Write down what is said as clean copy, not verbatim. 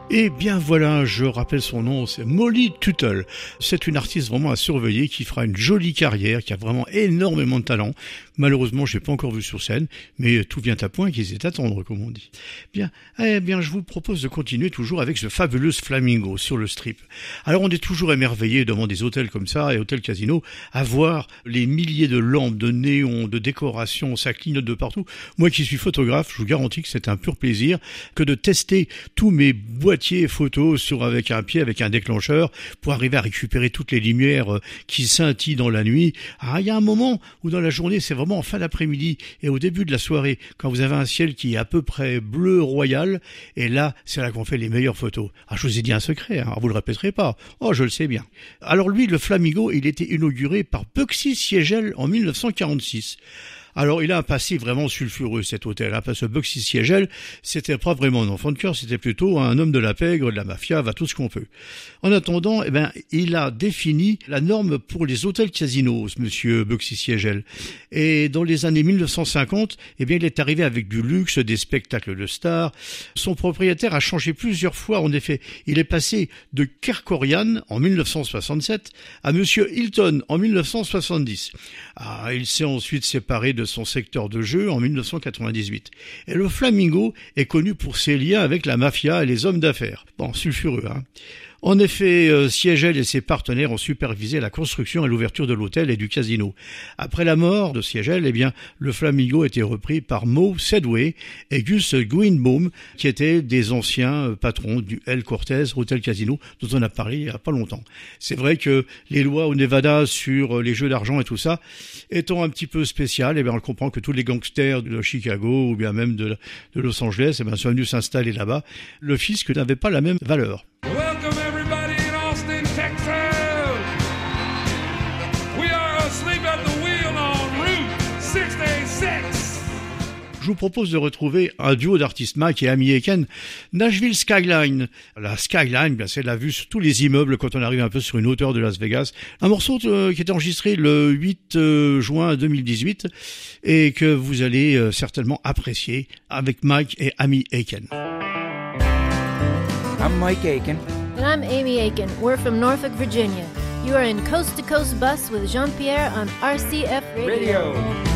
Et bien voilà, je rappelle son nom, c'est Molly Tuttle. C'est une artiste vraiment à surveiller qui fera une jolie carrière, qui a vraiment énormément de talent. Malheureusement, je l'ai pas encore vu sur scène, mais tout vient à point qu'il est à attendre, comme on dit. Bien, je vous propose de continuer toujours avec The Fabulous Flamingo sur le strip. Alors, on est toujours émerveillé devant des hôtels comme ça et hôtels casinos à voir les milliers de lampes, de néons, de décorations, ça clignote de partout. Moi qui suis photographe, je vous garantis que c'est un pur plaisir que de tester tous mes boîtiers photos avec un pied, avec un déclencheur, pour arriver à récupérer toutes les lumières qui scintillent dans la nuit. Alors, il y a un moment où dans la journée, c'est vraiment en fin d'après-midi et au début de la soirée, quand vous avez un ciel qui est à peu près bleu royal, et là, c'est là qu'on fait les meilleures photos. Ah, je vous ai dit un secret, hein, vous le répéterez pas. Oh, je le sais bien. Alors lui, le Flamingo, il était inauguré par Bugsy Siegel en 1946. Alors, il a un passé vraiment sulfureux, cet hôtel, hein, parce que Bugsy Siegel, c'était pas vraiment un enfant de cœur, c'était plutôt un homme de la pègre, de la mafia, tout ce qu'on peut. En attendant, il a défini la norme pour les hôtels casinos, monsieur Bugsy Siegel. Et dans les années 1950, il est arrivé avec du luxe, des spectacles de stars. Son propriétaire a changé plusieurs fois, en effet. Il est passé de Kerkorian, en 1967, à monsieur Hilton, en 1970. Ah, il s'est ensuite séparé de son secteur de jeu en 1998. Et le Flamingo est connu pour ses liens avec la mafia et les hommes d'affaires. Bon, sulfureux, hein. En effet, Siegel et ses partenaires ont supervisé la construction et l'ouverture de l'hôtel et du casino. Après la mort de Siegel, le Flamingo a été repris par Moe Sedway et Gus Greenbaum, qui étaient des anciens patrons du El Cortez Hotel Casino, dont on a parlé il y a pas longtemps. C'est vrai que les lois au Nevada sur les jeux d'argent et tout ça, étant un petit peu spéciales, on comprend que tous les gangsters de Chicago ou bien même de Los Angeles, sont venus s'installer là-bas. Le fisc n'avait pas la même valeur. Welcome everybody in Austin, Texas. We are asleep at the wheel on Route 66. Je vous propose de retrouver un duo d'artistes Mike et Amy Aiken, Nashville Skyline. La Skyline, c'est la vue sur tous les immeubles quand on arrive un peu sur une hauteur de Las Vegas. Un morceau qui est enregistré le 8 juin 2018 et que vous allez certainement apprécier avec Mike et Amy Aiken. I'm Mike Aiken. And I'm Amy Aiken. We're from Norfolk, Virginia. You are in Coast to Coast Bus with Jean-Pierre on RCF Radio.